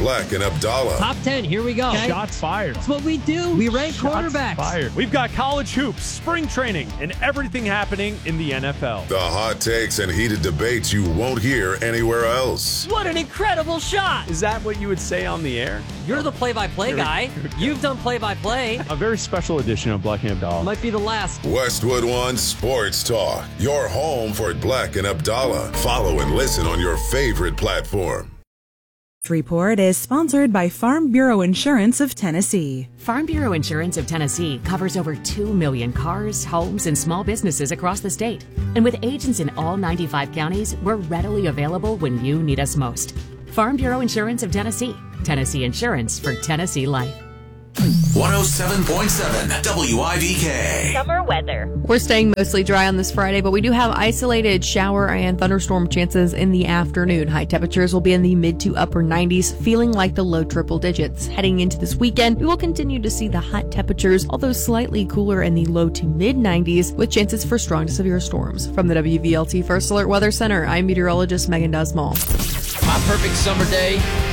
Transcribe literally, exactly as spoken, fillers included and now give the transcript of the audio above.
Black and Abdallah. Top ten, here we go. Okay. Shots fired. That's what we do. We rank Shots quarterbacks. Fired. We've got college hoops, spring training, and everything happening in the N F L. The hot takes and heated debates you won't hear anywhere else. What an incredible shot. Is that what you would say on the air? You're the play-by-play Here we- guy. here we go. You've done play-by-play. A very special edition of Black and Abdallah. Might be the last. Westwood One Sports Talk, your home for Black and Abdallah. Follow and listen on your favorite platform. This report is sponsored by Farm Bureau Insurance of Tennessee. Farm Bureau Insurance of Tennessee covers over two million cars, homes, and small businesses across the state. And with agents in all ninety-five counties, we're readily available when you need us most. Farm Bureau Insurance of Tennessee. Tennessee Insurance for Tennessee Life. one oh seven point seven W I V K. Summer weather. We're staying mostly dry on this Friday, but we do have isolated shower and thunderstorm chances in the afternoon. High temperatures will be in the mid to upper nineties, feeling like the low triple digits. Heading into this weekend, we will continue to see the hot temperatures, although slightly cooler in the low to mid nineties, with chances for strong to severe storms. From the W V L T First Alert Weather Center, I'm meteorologist Megan Desmond. My perfect summer day